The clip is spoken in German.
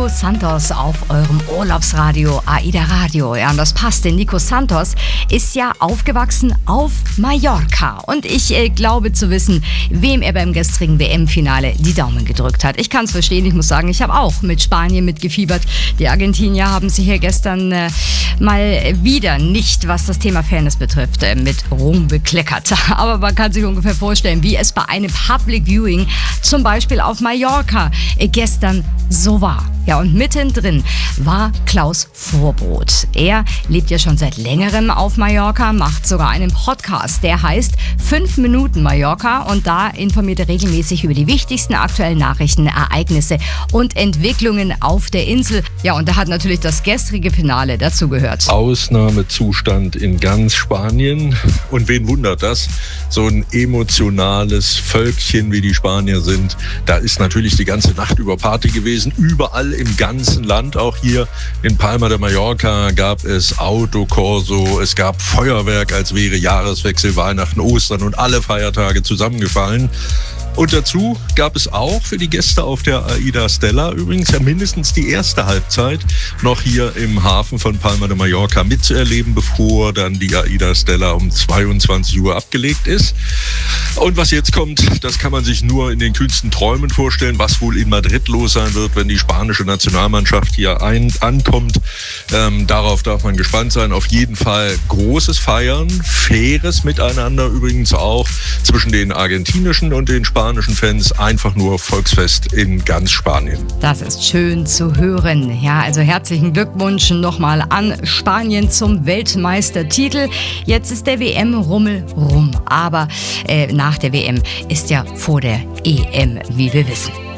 Nico Santos auf eurem Urlaubsradio AIDA Radio. Ja, und das passt, denn Nico Santos ist ja aufgewachsen auf Mallorca. Und ich glaube zu wissen, wem er beim gestrigen WM-Finale die Daumen gedrückt hat. Ich kann es verstehen, ich muss sagen, ich habe auch mit Spanien mitgefiebert. Die Argentinier haben sich hier gestern mal wieder nicht, was das Thema Fairness betrifft, mit Ruhm bekleckert. Aber man kann sich ungefähr vorstellen, wie es bei einem Public Viewing zum Beispiel auf Mallorca gestern so war. Ja, und mittendrin war Klaus Vorbrot. Er lebt ja schon seit längerem auf Mallorca, macht sogar einen Podcast, der heißt 5 Minuten Mallorca, und da informiert er regelmäßig über die wichtigsten aktuellen Nachrichten, Ereignisse und Entwicklungen auf der Insel. Ja, und da hat natürlich das gestrige Finale dazugehört. Ausnahmezustand in ganz Spanien. Und wen wundert das? So ein emotionales Völkchen, wie die Spanier sind. Da ist natürlich die ganze Nacht über Party gewesen, überall im ganzen Land. Auch hier in Palma de Mallorca gab es Autokorso, es gab Feuerwerk, als wäre Jahreswechsel, Weihnachten, Ostern und alle Feiertage zusammengefallen. Und dazu gab es auch für die Gäste auf der AIDA Stella übrigens ja mindestens die erste Halbzeit noch hier im Hafen von Palma de Mallorca mitzuerleben, bevor dann die AIDA Stella um 22 Uhr abgelegt ist. Und was jetzt kommt, das kann man sich nur in den kühnsten Träumen vorstellen, was wohl in Madrid los sein wird, wenn die spanische Nationalmannschaft hier ankommt. Darauf darf man gespannt sein. Auf jeden Fall großes Feiern, faires Miteinander übrigens auch zwischen den argentinischen und den spanischen Fans. Einfach nur Volksfest in ganz Spanien. Das ist schön zu hören. Ja, also herzlichen Glückwunsch nochmal an Spanien zum Weltmeistertitel. Jetzt ist der WM-Rummel rum. Aber nach der WM ist ja vor der EM, wie wir wissen.